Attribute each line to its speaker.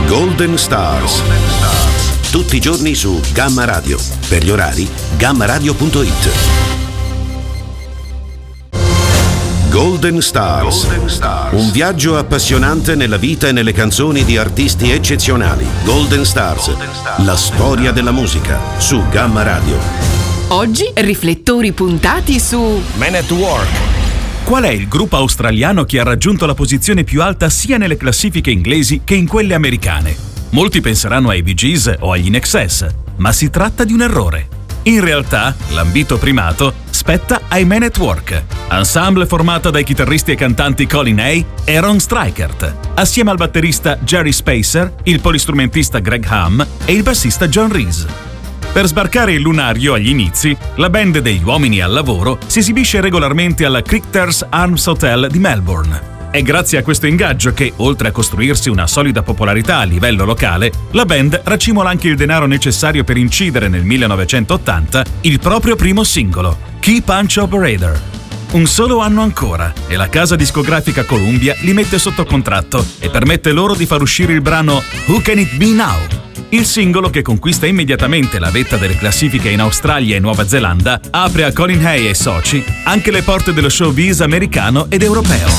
Speaker 1: Golden Stars. Tutti i giorni su Gamma Radio. Per gli orari, gammaradio.it. Golden Stars. Un viaggio appassionante nella vita e nelle canzoni di artisti eccezionali. Golden Stars. La storia della musica su Gamma Radio.
Speaker 2: Oggi riflettori puntati su
Speaker 3: Men at Work. Qual è il gruppo australiano che ha raggiunto la posizione più alta sia nelle classifiche inglesi che in quelle americane? Molti penseranno ai Bee Gees o agli INXS, ma si tratta di un errore. In realtà, l'ambito primato spetta ai Men at Work, ensemble formato dai chitarristi e cantanti Colin Hay e Ron Strykert, assieme al batterista Jerry Spacer, il polistrumentista Greg Ham e il bassista John Reese. Per sbarcare il lunario agli inizi, la band degli uomini al lavoro si esibisce regolarmente alla Cricketers Arms Hotel di Melbourne. È grazie a questo ingaggio che, oltre a costruirsi una solida popolarità a livello locale, la band racimola anche il denaro necessario per incidere nel 1980 il proprio primo singolo, Key Punch Operator. Un solo anno ancora e la casa discografica Columbia li mette sotto contratto e permette loro di far uscire il brano Who Can It Be Now? Il singolo, che conquista immediatamente la vetta delle classifiche in Australia e Nuova Zelanda, apre a Colin Hay e soci anche le porte dello showbiz americano ed europeo.